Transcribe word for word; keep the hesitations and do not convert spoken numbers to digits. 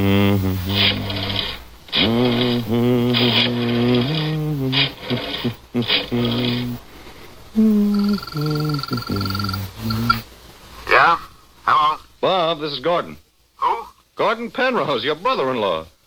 Yeah? Hello? Bob, this is Gordon. Who? Gordon Penrose, your brother-in-law.